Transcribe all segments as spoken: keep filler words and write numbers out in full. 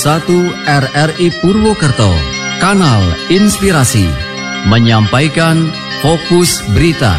satu R R I Purwokerto, Kanal Inspirasi, menyampaikan Fokus Berita.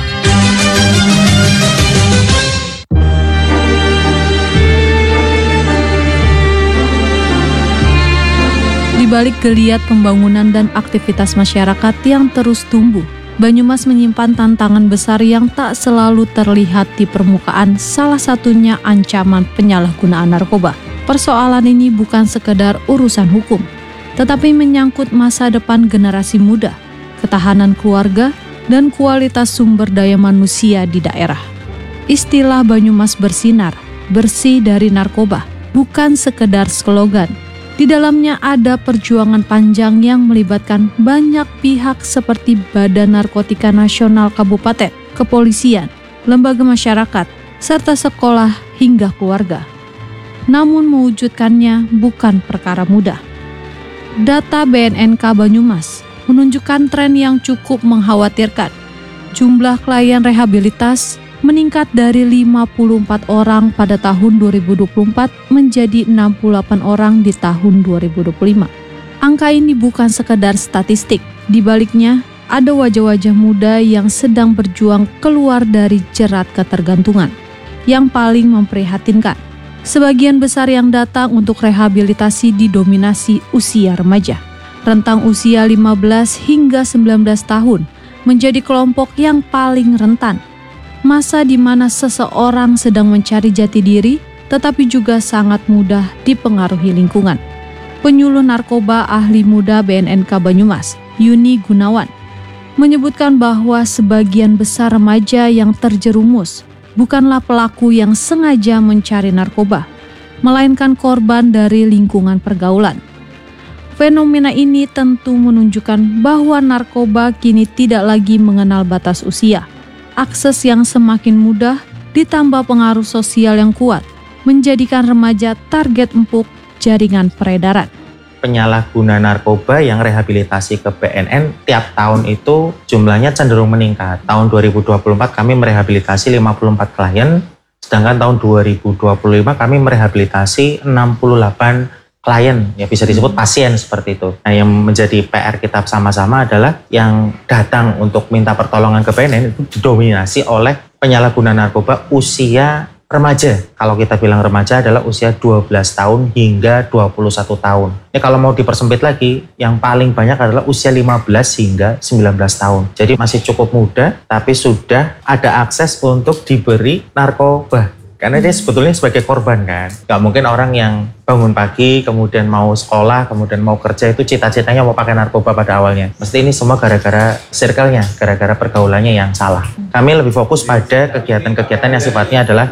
Di balik geliat pembangunan dan aktivitas masyarakat yang terus tumbuh, Banyumas menyimpan tantangan besar yang tak selalu terlihat di permukaan, salah satunya ancaman penyalahgunaan narkoba. Persoalan ini bukan sekedar urusan hukum, tetapi menyangkut masa depan generasi muda, ketahanan keluarga, dan kualitas sumber daya manusia di daerah. Istilah Banyumas bersinar, bersih dari narkoba, bukan sekedar slogan. Di dalamnya ada perjuangan panjang yang melibatkan banyak pihak seperti Badan Narkotika Nasional Kabupaten, kepolisian, lembaga masyarakat, serta sekolah hingga keluarga. Namun mewujudkannya bukan perkara mudah. Data B N N K Banyumas menunjukkan tren yang cukup mengkhawatirkan. Jumlah klien rehabilitas meningkat dari lima puluh empat orang pada tahun dua ribu dua puluh empat menjadi enam puluh delapan orang di tahun dua ribu dua puluh lima. Angka ini bukan sekedar statistik, di baliknya ada wajah-wajah muda yang sedang berjuang keluar dari jerat ketergantungan. Yang paling memprihatinkan, sebagian besar yang datang untuk rehabilitasi didominasi usia remaja. Rentang usia lima belas hingga sembilan belas tahun menjadi kelompok yang paling rentan. Masa di mana seseorang sedang mencari jati diri, tetapi juga sangat mudah dipengaruhi lingkungan. Penyuluh narkoba ahli muda B N N K Banyumas, Yuni Gunawan, menyebutkan bahwa sebagian besar remaja yang terjerumus bukanlah pelaku yang sengaja mencari narkoba, melainkan korban dari lingkungan pergaulan. Fenomena ini tentu menunjukkan bahwa narkoba kini tidak lagi mengenal batas usia. Akses yang semakin mudah ditambah pengaruh sosial yang kuat menjadikan remaja target empuk jaringan peredaran. Penyalahguna narkoba yang rehabilitasi ke B N N tiap tahun itu jumlahnya cenderung meningkat. Tahun dua ribu dua puluh empat kami merehabilitasi lima puluh empat klien, sedangkan tahun dua ribu dua puluh lima kami merehabilitasi enam puluh delapan klien, ya bisa disebut pasien seperti itu. Nah, yang menjadi P R kita sama-sama adalah yang datang untuk minta pertolongan ke B N N itu didominasi oleh penyalahguna narkoba usia remaja. Kalau kita bilang remaja adalah usia dua belas tahun hingga dua puluh satu tahun. Ya, kalau mau dipersempit lagi, yang paling banyak adalah usia lima belas hingga sembilan belas tahun. Jadi masih cukup muda, tapi sudah ada akses untuk diberi narkoba. Karena dia sebetulnya sebagai korban kan. Gak mungkin orang yang bangun pagi, kemudian mau sekolah, kemudian mau kerja itu cita-citanya mau pakai narkoba pada awalnya. Mesti ini semua gara-gara circle-nya, gara-gara pergaulannya yang salah. Kami lebih fokus pada kegiatan-kegiatan yang sifatnya adalah